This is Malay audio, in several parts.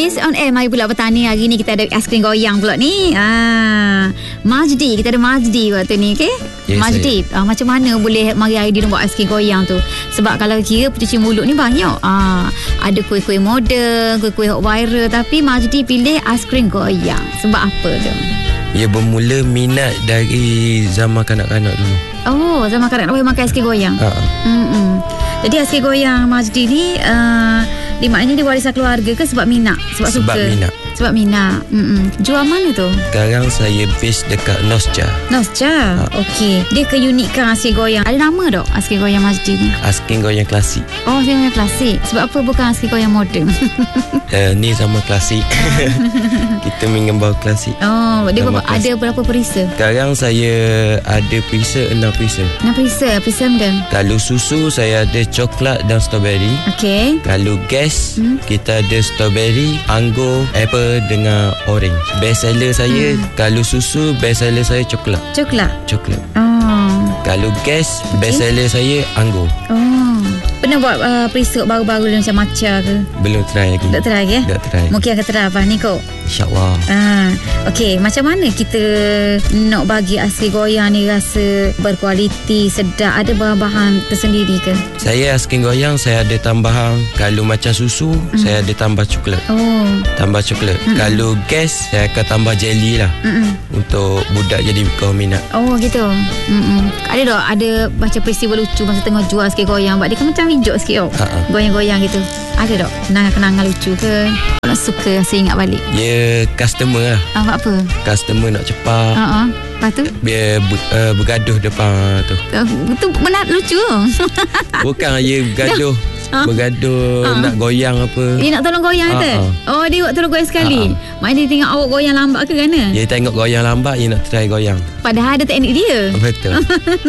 Biz on air, mari pula bertanya. Hari ni kita ada aiskrim goyang pula ni. Majdi, kita ada Majdi waktu ni, okey? Yes, Majdi, macam mana boleh mari idea buat aiskrim goyang tu? Sebab kalau kira pencuci mulut ni banyak. Ada kuih-kuih moden, kuih-kuih hot viral, tapi Majdi pilih aiskrim goyang. Sebab apa tu? Ya, bermula minat dari zaman kanak-kanak dulu. Oh, zaman kanak-kanak boleh makan aiskrim goyang. Jadi aiskrim goyang Majdi ni maknanya dia warisan keluarga ke sebab minat? Sebab suka? Sebab minat. Jual mana tu? Sekarang saya base dekat Nosja. Okey. Dia keunikan aiskrim goyang. Ada nama tak aiskrim goyang Majdi ni? Aiskrim goyang klasik. Oh, aiskrim goyang klasik. Sebab apa bukan aiskrim goyang moden? Ni sama klasik. Kita mengembang klasik. Oh, dia ada berapa perisa? Sekarang saya ada perisa 6 perisa. 6 perisa? Perisa benda? Kalau susu saya ada coklat dan strawberry. Okey. Kalau gas kita ada strawberry, anggur, apple dengan orange. Best seller saya kalau susu, best seller saya coklat. Coklat. Oh. Kalau gas, best seller saya anggur. Oh. Pernah buat perisa baru-baru macam matcha ke? Belum try lagi. Tak try ya? Tak try. Mungkin akan try apa ni kau? InsyaAllah. Okey, macam mana kita nak bagi aiskrim goyang ni rasa berkualiti, sedap? Ada bahan-bahan tersendiri ke? Saya aiskrim goyang saya ada tambahan. Kalau macam susu, saya ada tambah coklat. Oh. Tambah coklat. Kalau gas, saya akan tambah jelly lah. Untuk budak jadi kau minat. Oh gitu. Ada tak? Ada macam peristiwa lucu masa tengah jual aiskrim goyang? Sebab dia kan macam hijau sikit goyang-goyang gitu. Ada tak? Kenangan-kenangan lucu ke? Nak suka rasa ingat balik? Ya, customer lah. Apa? Customer nak cepat. Lepas tu? Biar bergaduh depan tu. Itu benar lucu. Bukan ya bergaduh. Nak goyang apa. Dia nak tolong goyang ke? Oh, dia buat tolong goyang sekali. Maknanya dia tengok awak goyang lambat ke kan? Dia tengok goyang lambat, dia nak try goyang. Padahal ada teknik dia. Betul.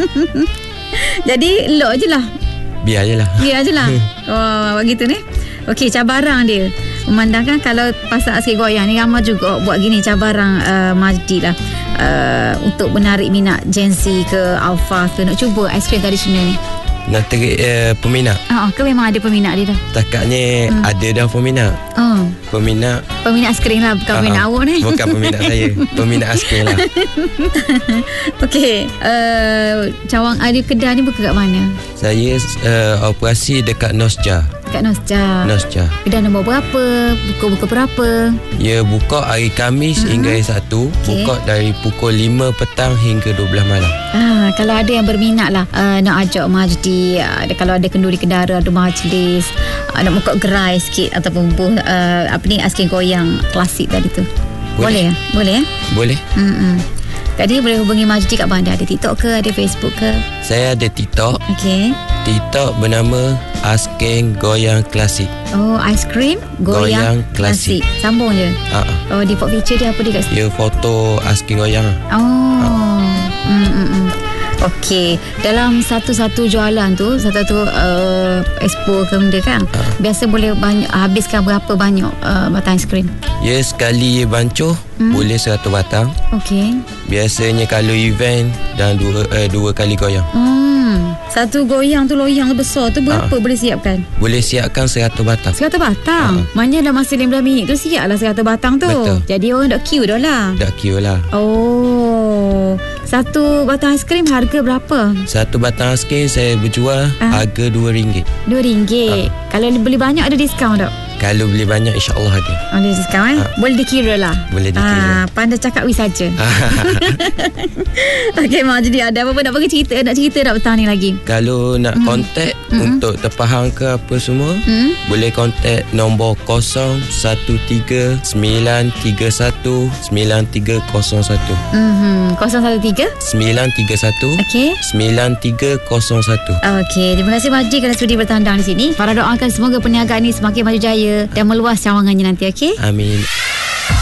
Jadi elok je lah. Biar je lah. Oh, begitu ni. Okey, cabaran dia. Memandangkan kalau pasal aiskrim goyang ni ramai juga buat gini cabaran Majdi lah. Untuk menarik minat Gen Z ke Alpha ke nak cuba aiskrim tradisional ni. Nak tarik peminat. Ke memang ada peminat dia dah? Takatnya ada dah peminat. Peminat aiskrim lah. Bukan peminat awak ni. Bukan peminat saya. Peminat aiskrim lah. Okey, cawang ada kedai ni buka kat mana? Saya operasi dekat Nosja. Kat Nosja. Kedai nombor berapa? Buka berapa? Ya, buka hari Khamis hingga hari Sabtu. Buka dari pukul 5 petang hingga 12 malam. Kalau ada yang berminat lah nak ajak Majdi, kalau ada kenduri kendara, ada majlis, nak buka gerai sikit ataupun aiskrim goyang klasik tadi tu. Boleh? Boleh. Tadi boleh hubungi Majdi kat mana? Ada TikTok ke? Ada Facebook ke? Saya ada TikTok. Okey. TikTok bernama aiskrim goyang klasik. Oh, aiskrim goyang klasik. Sambung je. Oh, default feature dia apa dia kat sini? Ya, foto aiskrim goyang. Okey, dalam satu jualan tu, satu expo ke benda kan, biasa boleh banyak habiskan berapa banyak batang aiskrim? Ya, sekali bancuh boleh 100 batang. Okey. Biasanya kalau event dan dua kali goyang. Satu goyang tu loyang besar tu berapa boleh siapkan? Boleh siapkan 100 batang. 100 batang? Maknanya dalam masa 15 minit tu siaplah 100 batang tu. Betul. Jadi orang dah queue dah lah. Oh, satu batang aiskrim harga berapa? Satu batang aiskrim saya berjual harga RM2. RM2. Kalau beli banyak ada diskaun tak? Kalau beli banyak insyaAllah ada. Ada diskaun Boleh dikira lah. Boleh dikira. Pandai cakap saja. Okey, Mak, jadi ada apa-apa nak bagi cerita? Nak cerita tak petang ni lagi? Kalau nak kontak untuk terfaham ke apa semua, boleh kontak nombor 013 931 9301. 013 931 Okey. 9301. Okey, terima kasih Majdi kerana sudi bertandang di sini. Para doakan semoga perniagaan ini semakin maju jaya dan meluas cawangannya nanti, okey? Amin.